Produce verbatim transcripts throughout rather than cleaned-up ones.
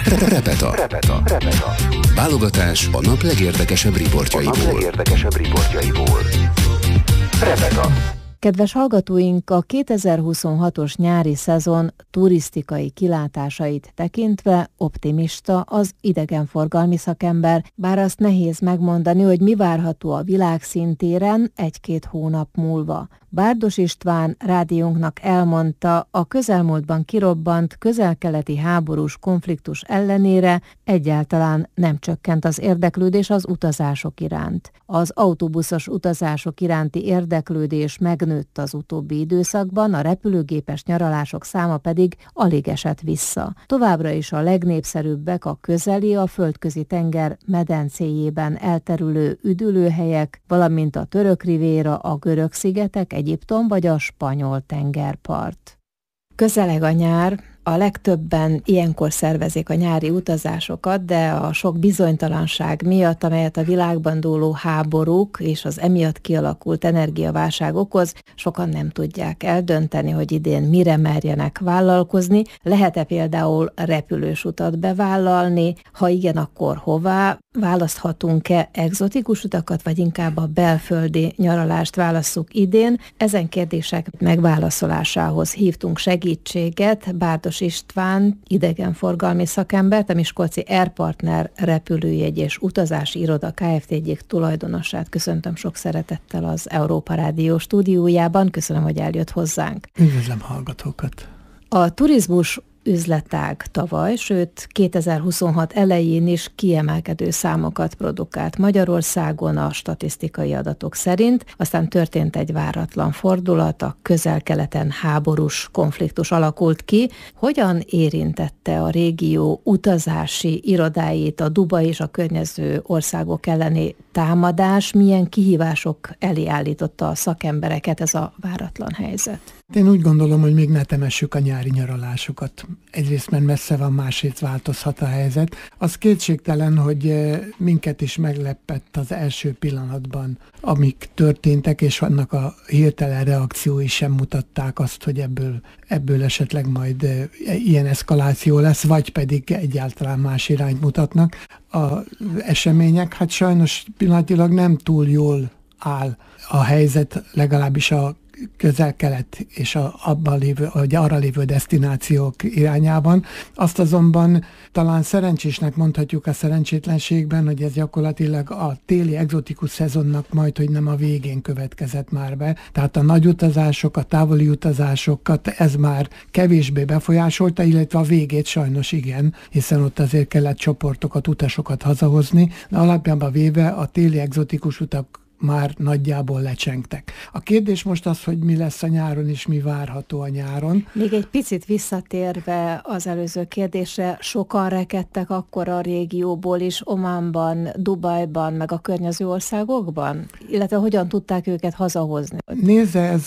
Repeta. Repeta. Repeta. Válogatás a nap legérdekesebb riportjaiból. A nap legérdekesebb riportjaiból. Repeta. Kedves hallgatóink, a kétezer-huszonhatos nyári szezon turisztikai kilátásait tekintve optimista az idegenforgalmi szakember, bár azt nehéz megmondani, hogy mi várható a világszintéren egy-két hónap múlva. Bárdos István rádiónknak elmondta, a közelmúltban kirobbant közel-keleti háborús konfliktus ellenére egyáltalán nem csökkent az érdeklődés az utazások iránt. Az autóbuszos utazások iránti érdeklődés megnőtt az utóbbi időszakban, a repülőgépes nyaralások száma pedig alig esett vissza. Továbbra is a legnépszerűbbek a közeli, a földközi tenger medencéjében elterülő üdülőhelyek, valamint a török rivéra, a görög szigetek, Egyiptom vagy a spanyol tengerpart. Közeleg a nyár, a legtöbben ilyenkor szervezik a nyári utazásokat, de a sok bizonytalanság miatt, amelyet a világban dúló háborúk és az emiatt kialakult energiaválság okoz, sokan nem tudják eldönteni, hogy idén mire merjenek vállalkozni. Lehet-e például repülős utat bevállalni? Ha igen, akkor hová? Választhatunk-e egzotikus utakat, vagy inkább a belföldi nyaralást válasszuk idén? Ezen kérdések megválaszolásához hívtunk segítséget Bárdos István, idegenforgalmi szakembert, a miskolci Air Partner repülőjegy és utazási iroda Kft. Egyik tulajdonosát. Köszöntöm sok szeretettel az Európa Rádió stúdiójában. Köszönöm, hogy eljött hozzánk. Üdvözlöm hallgatókat! A turizmus üzletág tavaly, sőt kétezer-huszonhat elején is kiemelkedő számokat produkált Magyarországon a statisztikai adatok szerint, aztán történt egy váratlan fordulat, a közel-keleten háborús konfliktus alakult ki. Hogyan érintette a régió utazási irodáit a Dubaj és a környező országok elleni támadás? Milyen kihívások elé állította a szakembereket ez a váratlan helyzet? Én úgy gondolom, hogy még ne temessük a nyári nyaralásokat. Egyrészt, mert messze van, másrészt változhat a helyzet. Az kétségtelen, hogy minket is meglepett az első pillanatban, amik történtek, és annak a hirtelen reakciói sem mutatták azt, hogy ebből, ebből esetleg majd ilyen eszkaláció lesz, vagy pedig egyáltalán más irányt mutatnak. Az események, hát sajnos pillanatilag nem túl jól áll a helyzet, legalábbis a közel-kelet és a, abban lévő, vagy arra lévő desztinációk irányában. Azt azonban talán szerencsésnek mondhatjuk a szerencsétlenségben, hogy ez gyakorlatilag a téli egzotikus szezonnak majd, hogy nem a végén következett már be. Tehát a nagy utazások, a távoli utazásokat ez már kevésbé befolyásolta, illetve a végét sajnos igen, hiszen ott azért kellett csoportokat, utasokat hazahozni, de alapjában véve a téli egzotikus utak már nagyjából lecsengtek. A kérdés most az, hogy mi lesz a nyáron, és mi várható a nyáron. Még egy picit visszatérve az előző kérdésre, sokan rekedtek akkor a régióból is, Ománban, Dubajban, meg a környező országokban? Illetve hogyan tudták őket hazahozni? Nézze, ez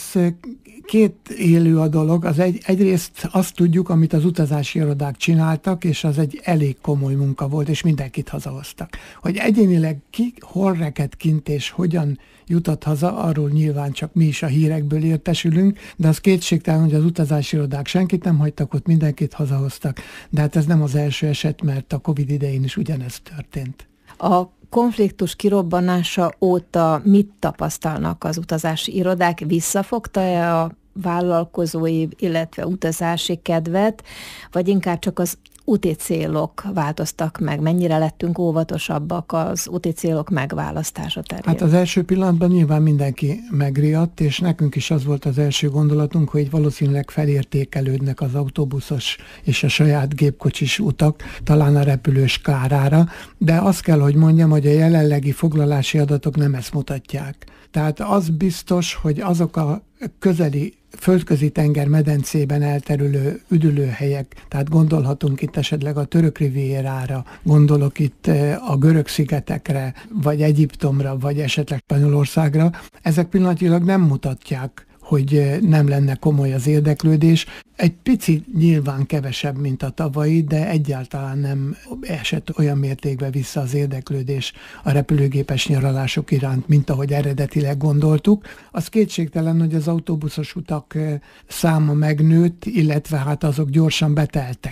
két élő a dolog. Az egy, egyrészt azt tudjuk, amit az utazási irodák csináltak, és az egy elég komoly munka volt, és mindenkit hazahoztak. Hogy egyénileg ki, hol reked kint, és hogyan jutott haza, arról nyilván csak mi is a hírekből értesülünk, de az kétségtelen, hogy az utazási irodák senkit nem hagytak, ott mindenkit hazahoztak. De hát ez nem az első eset, mert a Covid idején is ugyanez történt. A konfliktus kirobbanása óta mit tapasztalnak az utazási irodák? Visszafogta-e a vállalkozói, illetve utazási kedvet, vagy inkább csak az úti célok változtak meg? Mennyire lettünk óvatosabbak az úti célok megválasztása terén? Hát az első pillanatban nyilván mindenki megriadt, és nekünk is az volt az első gondolatunk, hogy valószínűleg felértékelődnek az autóbuszos és a saját gépkocsis utak, talán a repülős kárára, de azt kell, hogy mondjam, hogy a jelenlegi foglalási adatok nem ezt mutatják. Tehát az biztos, hogy azok a közeli földközi tenger medencében elterülő üdülőhelyek, tehát gondolhatunk itt esetleg a török rivierára, gondolok itt a görög szigetekre, vagy Egyiptomra, vagy esetleg Spanyolországra, ezek pillanatilag nem mutatják, hogy nem lenne komoly az érdeklődés. Egy pici nyilván kevesebb, mint a tavalyi, de egyáltalán nem esett olyan mértékben vissza az érdeklődés a repülőgépes nyaralások iránt, mint ahogy eredetileg gondoltuk. Az kétségtelen, hogy az autóbuszos utak száma megnőtt, illetve hát azok gyorsan beteltek.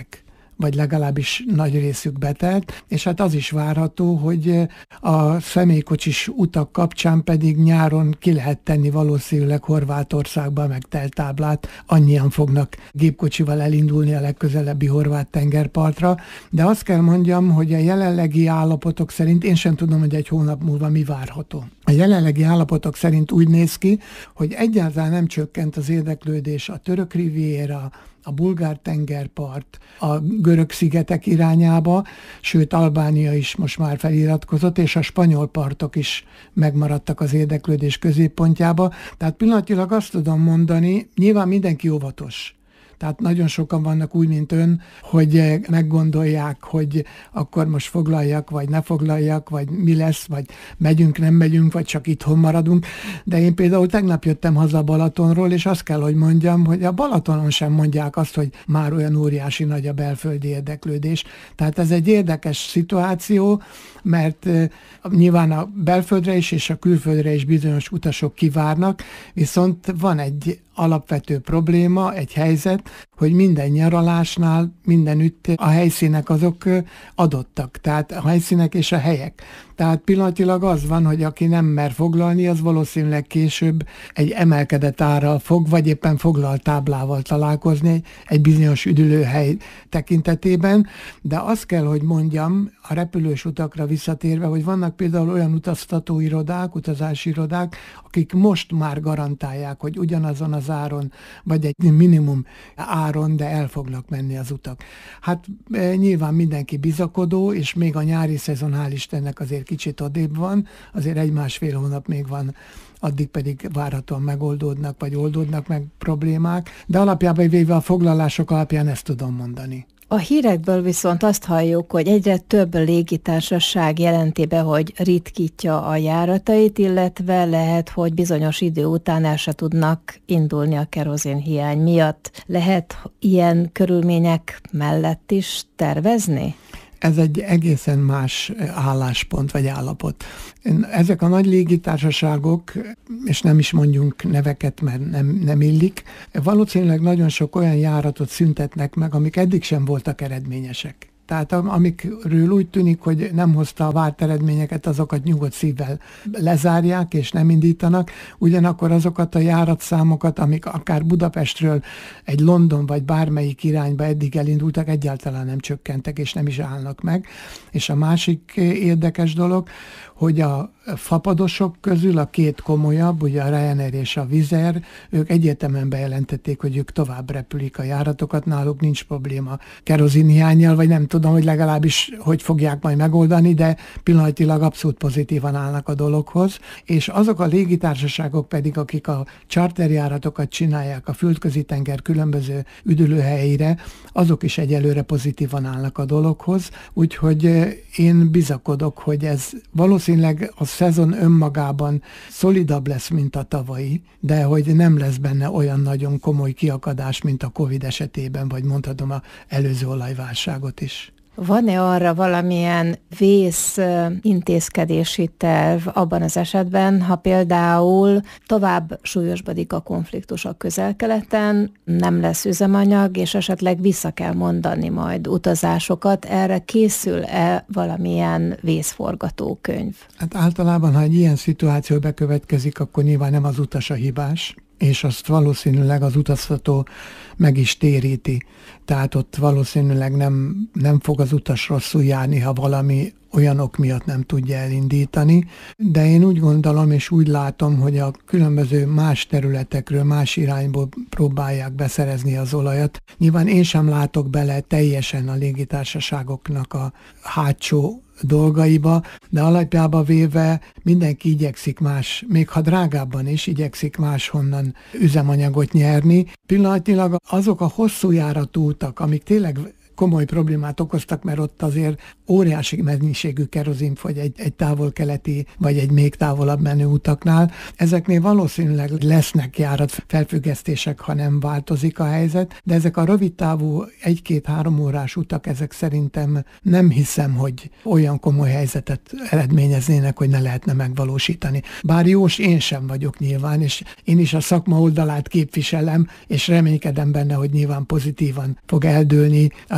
vagy legalábbis nagy részük betelt, és hát az is várható, hogy a személykocsis utak kapcsán pedig nyáron ki lehet tenni valószínűleg Horvátországba megtelt táblát, annyian fognak gépkocsival elindulni a legközelebbi horvát tengerpartra, de azt kell mondjam, hogy a jelenlegi állapotok szerint, én sem tudom, hogy egy hónap múlva mi várható. A jelenlegi állapotok szerint úgy néz ki, hogy egyáltalán nem csökkent az érdeklődés a török riviera, a bulgár tengerpart, a görög szigetek irányába, sőt Albánia is most már feliratkozott, és a spanyol partok is megmaradtak az érdeklődés középpontjába. Tehát pillanatilag azt tudom mondani, nyilván mindenki óvatos. Tehát nagyon sokan vannak úgy, mint ön, hogy meggondolják, hogy akkor most foglaljak, vagy ne foglaljak, vagy mi lesz, vagy megyünk, nem megyünk, vagy csak itthon maradunk. De én például tegnap jöttem haza Balatonról, és azt kell, hogy mondjam, hogy a Balatonon sem mondják azt, hogy már olyan óriási nagy a belföldi érdeklődés. Tehát ez egy érdekes szituáció, mert nyilván a belföldre is és a külföldre is bizonyos utasok kivárnak, viszont van egy alapvető probléma, egy helyzet, hogy minden nyaralásnál mindenütt a helyszínek azok adottak, tehát a helyszínek és a helyek. Tehát pillanatilag az van, hogy aki nem mer foglalni, az valószínűleg később egy emelkedett árral fog, vagy éppen foglalt táblával találkozni egy bizonyos üdülőhely tekintetében, de azt kell, hogy mondjam, a repülős utakra visszatérve, hogy vannak például olyan utaztató irodák, utazási irodák, akik most már garantálják, hogy ugyanazon az áron, vagy egy minimum áron, de el fognak menni az utak. Hát e, nyilván mindenki bizakodó, és még a nyári szezon, hál' Istennek azért kicsit odébb van, azért egy-másfél hónap még van, addig pedig várhatóan megoldódnak, vagy oldódnak meg problémák, de alapjában véve a foglalások alapján ezt tudom mondani. A hírekből viszont azt halljuk, hogy egyre több légitársaság jelenti be, hogy ritkítja a járatait, illetve lehet, hogy bizonyos idő után el se tudnak indulni a kerozinhiány miatt. Lehet ilyen körülmények mellett is tervezni? Ez egy egészen más álláspont vagy állapot. Ezek a nagy légitársaságok, és nem is mondjunk neveket, mert nem, nem illik, valószínűleg nagyon sok olyan járatot szüntetnek meg, amik eddig sem voltak eredményesek. Tehát amikről úgy tűnik, hogy nem hozta a várt eredményeket, azokat nyugodt szívvel lezárják és nem indítanak, ugyanakkor azokat a járatszámokat, amik akár Budapestről egy London vagy bármelyik irányba eddig elindultak, egyáltalán nem csökkentek és nem is állnak meg. És a másik érdekes dolog, hogy a fapadosok közül a két komolyabb, ugye a Ryanair és a Wizz Air, ők egyértelműen bejelentették, hogy ők tovább repülik a járatokat, náluk nincs probléma kerozinhiánnyal, vagy nem tudom, hogy legalábbis hogy fogják majd megoldani, de pillanatilag abszolút pozitívan állnak a dologhoz, és azok a légitársaságok pedig, akik a charterjáratokat csinálják a földközi tenger különböző üdülőhelyeire, azok is egyelőre pozitívan állnak a dologhoz, úgyhogy én bizakodok, hogy ez valószínűleg a szezon önmagában szolidabb lesz, mint a tavalyi, de hogy nem lesz benne olyan nagyon komoly kiakadás, mint a Covid esetében, vagy mondhatom a előző olajválságot is. Van-e arra valamilyen vész intézkedési terv abban az esetben, ha például tovább súlyosbodik a konfliktus a Közel-Keleten, nem lesz üzemanyag, és esetleg vissza kell mondani majd utazásokat, erre készül-e valamilyen vészforgatókönyv? Hát általában, ha egy ilyen szituáció bekövetkezik, akkor nyilván nem az utas a hibás, és azt valószínűleg az utaztató meg is téríti. Tehát ott valószínűleg nem, nem fog az utas rosszul járni, ha valami olyan ok miatt nem tudja elindítani. De én úgy gondolom és úgy látom, hogy a különböző más területekről, más irányból próbálják beszerezni az olajat. Nyilván én sem látok bele teljesen a légitársaságoknak a hátsó dolgaiba, de alapjába véve mindenki igyekszik más, még ha drágábban is igyekszik máshonnan üzemanyagot nyerni. Pillanatnyilag azok a hosszú járatú utak, amik tényleg komoly problémát okoztak, mert ott azért óriási mennyiségű kerozin fogy egy, egy távol-keleti, vagy egy még távolabb menő utaknál. Ezeknél valószínűleg lesznek járat felfüggesztések, ha nem változik a helyzet, de ezek a rövid távú egy-két-három órás utak, ezek szerintem nem hiszem, hogy olyan komoly helyzetet eredményeznének, hogy ne lehetne megvalósítani. Bár jós én sem vagyok nyilván, és én is a szakma oldalát képviselem, és reménykedem benne, hogy nyilván pozitívan fog eldőlni a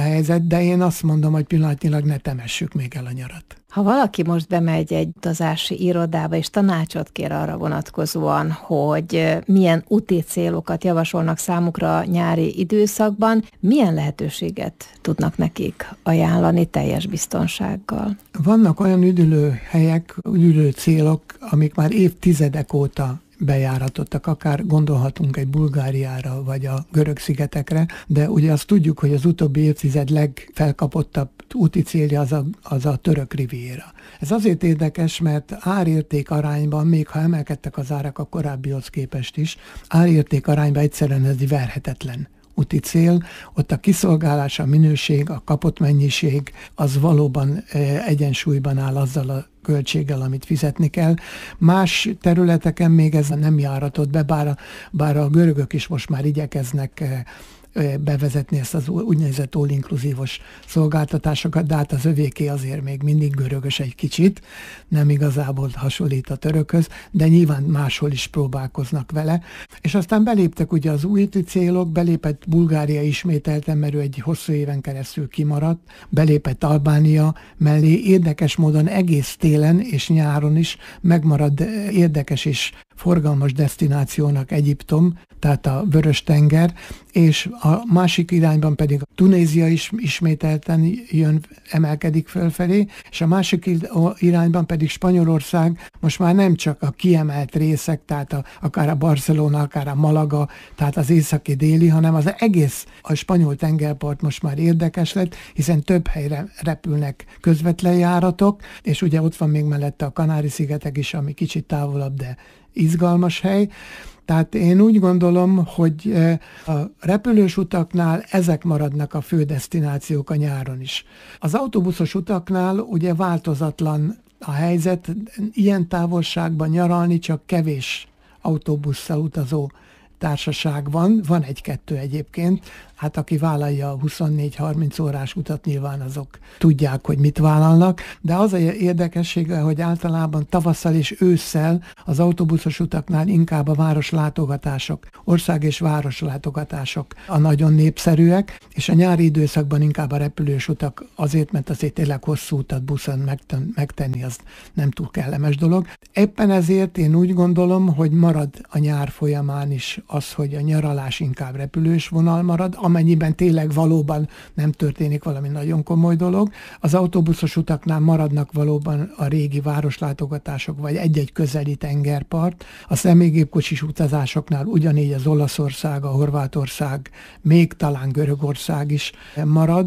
helyzet, de én azt mondom, hogy pillanatnyilag ne temessük még el a nyarat. Ha valaki most bemegy egy utazási irodába, és tanácsot kér arra vonatkozóan, hogy milyen úti célokat javasolnak számukra nyári időszakban, milyen lehetőséget tudnak nekik ajánlani teljes biztonsággal? Vannak olyan üdülőhelyek, üdülő célok, amik már évtizedek óta bejáratottak, akár gondolhatunk egy Bulgáriára, vagy a Görög-szigetekre, de ugye azt tudjuk, hogy az utóbbi évtized legfelkapottabb úti célja az a, az a török riviera. Ez azért érdekes, mert árérték arányban, még ha emelkedtek az árak a korábbihoz képest is, árérték arányban egyszerűen ez verhetetlen úti cél, ott a kiszolgálás, a minőség, a kapott mennyiség az valóban egyensúlyban áll azzal a költséggel, amit fizetni kell. Más területeken még ez nem járatott be, bár a, bár a görögök is most már igyekeznek bevezetni ezt az úgynevezett all-inkluzívos szolgáltatásokat, de hát az övéké azért még mindig görögös egy kicsit, nem igazából hasonlít a törökhöz, de nyilván máshol is próbálkoznak vele. És aztán beléptek ugye az új célok, belépett Bulgária ismételten, mert ő egy hosszú éven keresztül kimaradt, belépett Albánia mellé, érdekes módon egész télen és nyáron is megmarad érdekes és forgalmas desztinációnak Egyiptom, tehát a Vörös-tenger, és a másik irányban pedig a Tunézia is ismételten jön, emelkedik fölfelé, és a másik irányban pedig Spanyolország most már nem csak a kiemelt részek, tehát a, akár a Barcelona, akár a Malaga, tehát az északi-déli, hanem az egész a spanyol tengerpart most már érdekes lett, hiszen több helyre repülnek közvetlen járatok, és ugye ott van még mellette a Kanári-szigetek is, ami kicsit távolabb, de izgalmas hely. Tehát én úgy gondolom, hogy a repülős utaknál ezek maradnak a fő desztinációk a nyáron is. Az autóbuszos utaknál ugye változatlan a helyzet, ilyen távolságban nyaralni csak kevés autóbusszal utazó társaság van, van egy-kettő egyébként, hát aki vállalja a huszonnégy-harminc órás utat, nyilván azok tudják, hogy mit vállalnak, de az a érdekessége, hogy általában tavasszal és ősszel az autóbuszos utaknál inkább a városlátogatások, ország- és városlátogatások a nagyon népszerűek, és a nyári időszakban inkább a repülős utak azért, mert azért tényleg hosszú utat buszon megtenni, az nem túl kellemes dolog. Éppen ezért én úgy gondolom, hogy marad a nyár folyamán is az, hogy a nyaralás inkább repülős vonal marad, amennyiben tényleg valóban nem történik valami nagyon komoly dolog. Az autóbuszos utaknál maradnak valóban a régi városlátogatások, vagy egy-egy közeli tengerpart. A személygépkocsis utazásoknál ugyanígy az Olaszország, a Horvátország, még talán Görögország is marad.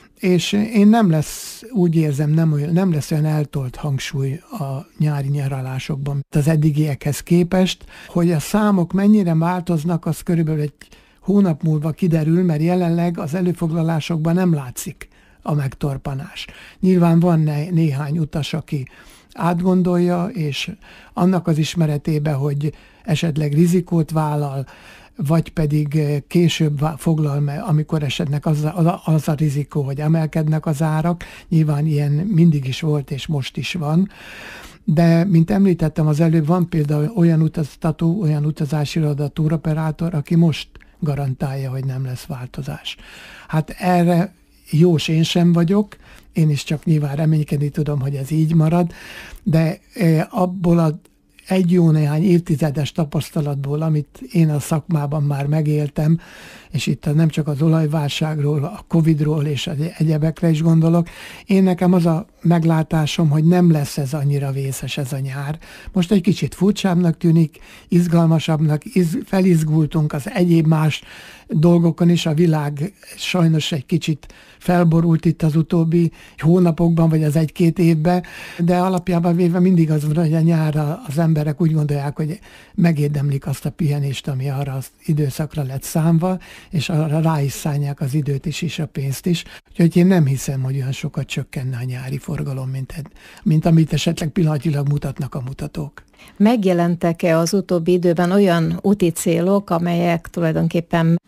És én nem lesz, úgy érzem, nem, olyan, nem lesz olyan eltolt hangsúly a nyári nyaralásokban az eddigiekhez képest, hogy a számok mennyire változnak, az körülbelül egy hónap múlva kiderül, mert jelenleg az előfoglalásokban nem látszik a megtorpanás. Nyilván van né- néhány utas, aki átgondolja, és annak az ismeretében, hogy esetleg rizikót vállal, vagy pedig később foglal, amikor esetnek az a, az a rizikó, hogy emelkednek az árak. Nyilván ilyen mindig is volt, és most is van. De, mint említettem az előbb, van például olyan utaztató, olyan utazási iroda, túroperátor, aki most garantálja, hogy nem lesz változás. Hát erre jós én sem vagyok, én is csak nyilván reménykedni tudom, hogy ez így marad, de abból a egy jó néhány évtizedes tapasztalatból, amit én a szakmában már megéltem, és itt nem csak az olajválságról, a Covidról és egyebekre is gondolok, én nekem az a meglátásom, hogy nem lesz ez annyira vészes ez a nyár. Most egy kicsit furcsábbnak tűnik, izgalmasabbnak, iz, felizgultunk az egyéb más dolgokon is, a világ sajnos egy kicsit felborult itt az utóbbi hónapokban, vagy az egy-két évben, de alapjában véve mindig az van, hogy a nyárra az emberek úgy gondolják, hogy megérdemlik azt a pihenést, ami arra az időszakra lett számva, és arra rá is szánják az időt is, és a pénzt is. Úgyhogy én nem hiszem, hogy olyan sokat csökkenne a nyári forgalom, mint, mint amit esetleg pillanatilag mutatnak a mutatók. Megjelentek-e az utóbbi időben olyan úti célok, amelyek tulajdonképpen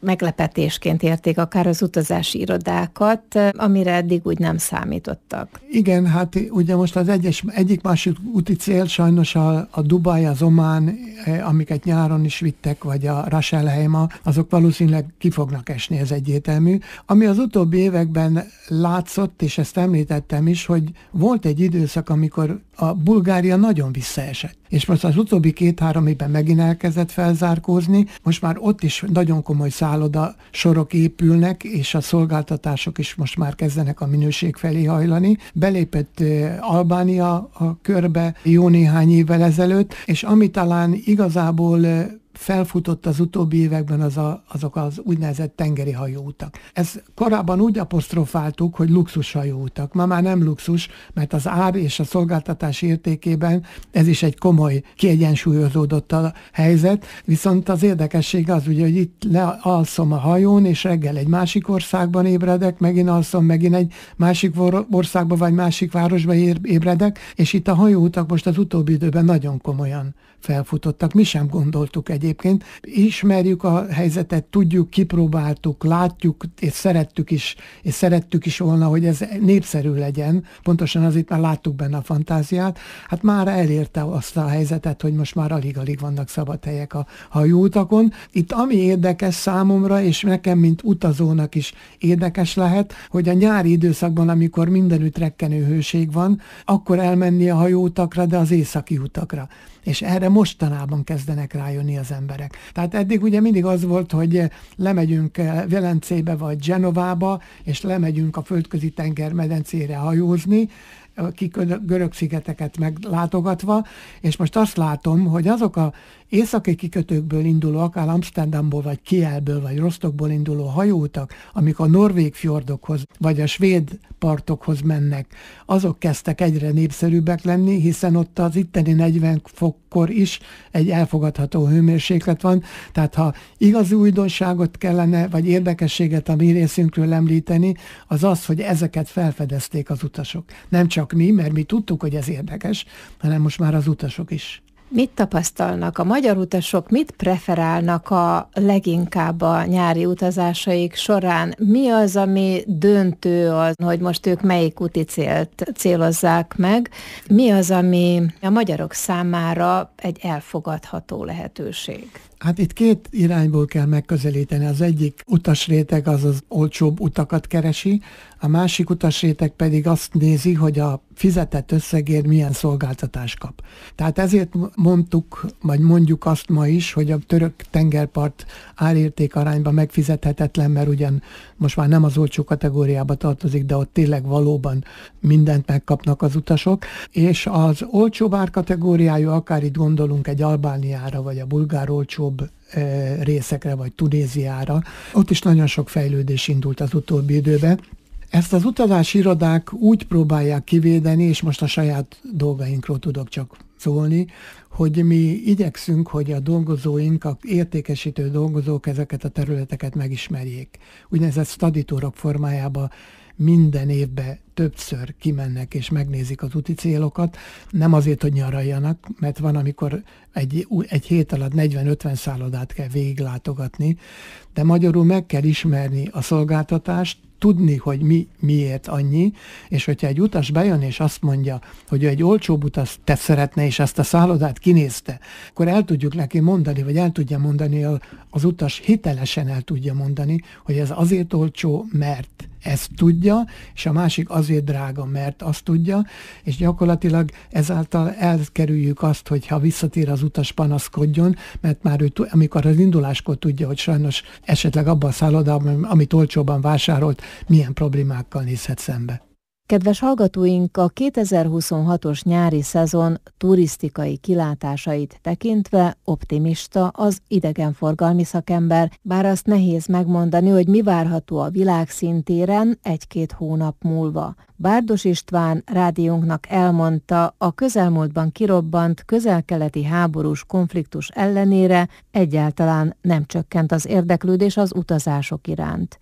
meglepetésként érték akár az utazási irodákat, amire eddig úgy nem számítottak. Igen, hát ugye most az egyes, egyik másik úti cél sajnos a, a Dubaj, az Omán, amiket nyáron is vittek, vagy a Ras Al Khaimah, azok valószínűleg ki fognak esni, ez egyértelmű. Ami az utóbbi években látszott, és ezt említettem is, hogy volt egy időszak, amikor a Bulgária nagyon visszaesett. És most az utóbbi két-három évben megint elkezdett felzárkózni, most már ott is nagyon komoly szálloda sorok épülnek, és a szolgáltatások is most már kezdenek a minőség felé hajlani. Belépett Albánia a körbe jó néhány évvel ezelőtt, és ami talán igazából felfutott az utóbbi években az a, azok az úgynevezett tengeri hajóutak. Ez korábban úgy apostrofáltuk, hogy luxus hajóutak. Ma már nem luxus, mert az ár és a szolgáltatás értékében ez is egy komoly, kiegyensúlyozódott a helyzet, viszont az érdekesség az ugye, hogy itt lealszom a hajón, és reggel egy másik országban ébredek, megint alszom, megint egy másik országban vagy másik városban ébredek, és itt a hajóutak most az utóbbi időben nagyon komolyan felfutottak. Mi sem gondoltuk egyébként. Ismerjük a helyzetet, tudjuk, kipróbáltuk, látjuk, és szerettük is, és szerettük is volna, hogy ez népszerű legyen. Pontosan azért már láttuk benne a fantáziát. Hát már elérte azt a helyzetet, hogy most már alig-alig vannak szabad helyek a hajóutakon. Itt ami érdekes számomra, és nekem, mint utazónak is érdekes lehet, hogy a nyári időszakban, amikor mindenütt rekkenő hőség van, akkor elmenni a hajóutakra, de az északi utakra. És erre mostanában kezdenek rájönni az emberek. Tehát eddig ugye mindig az volt, hogy lemegyünk Velencébe vagy Genovába, és lemegyünk a földközi tenger medencére hajózni, ki görög szigeteket meglátogatva, és most azt látom, hogy azok a északi kikötőkből induló, akár Amsterdamból, vagy Kielből, vagy Rostokból induló hajóutak, amik a norvég fjordokhoz, vagy a svéd partokhoz mennek, azok kezdtek egyre népszerűbbek lenni, hiszen ott az itteni negyven fokkor is egy elfogadható hőmérséklet van, tehát ha igazi újdonságot kellene, vagy érdekességet a mi részünkről említeni, az az, hogy ezeket felfedezték az utasok. Nem csak mi, mert mi tudtuk, hogy ez érdekes, hanem most már az utasok is. Mit tapasztalnak a magyar utasok, mit preferálnak a leginkább a nyári utazásaik során? Mi az, ami döntő az, hogy most ők melyik úti célt célozzák meg? Mi az, ami a magyarok számára egy elfogadható lehetőség? Hát itt két irányból kell megközelíteni. Az egyik utasréteg az az olcsóbb utakat keresi, a másik utasréteg pedig azt nézi, hogy a fizetett összegért milyen szolgáltatást kap. Tehát ezért mondtuk, vagy mondjuk azt ma is, hogy a török tengerpart árérték arányban megfizethetetlen, mert ugyan most már nem az olcsó kategóriába tartozik, de ott tényleg valóban mindent megkapnak az utasok, és az olcsóbb árkategóriájú, akár itt gondolunk egy Albániára, vagy a bulgár olcsóbb részekre, vagy Tunéziára, ott is nagyon sok fejlődés indult az utóbbi időben. Ezt az utazási irodák úgy próbálják kivédeni, és most a saját dolgainkról tudok csak szólni, hogy mi igyekszünk, hogy a dolgozóink, a értékesítő dolgozók ezeket a területeket megismerjék. Úgynevezett study-tourok formájában minden évben többször kimennek és megnézik az úti célokat, nem azért, hogy nyaraljanak, mert van, amikor egy, egy hét alatt negyven-ötven szállodát kell végiglátogatni, de magyarul meg kell ismerni a szolgáltatást, tudni, hogy mi miért annyi, és hogyha egy utas bejön és azt mondja, hogy ő egy olcsóbb utas te szeretne, és ezt a szállodát kinézte, akkor el tudjuk neki mondani, vagy el tudja mondani, az utas hitelesen el tudja mondani, hogy ez azért olcsó, mert ezt tudja, és a másik azért drága, mert azt tudja, és gyakorlatilag ezáltal elkerüljük azt, hogy ha visszatér az utas, panaszkodjon, mert már ő, amikor az induláskor tudja, hogy sajnos esetleg abban a szállodában, amit olcsóban vásárolt, milyen problémákkal nézhet szembe. Kedves hallgatóink, a kétezer-huszonhatos nyári szezon turisztikai kilátásait tekintve optimista az idegenforgalmi szakember, bár azt nehéz megmondani, hogy mi várható a világszintéren egy-két hónap múlva. Bárdos István rádiónknak elmondta, a közelmúltban kirobbant közel-keleti háborús konfliktus ellenére egyáltalán nem csökkent az érdeklődés az utazások iránt.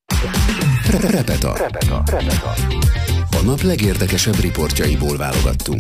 Repeta. Repeta. Repeta. A nap legérdekesebb riportjaiból válogattunk.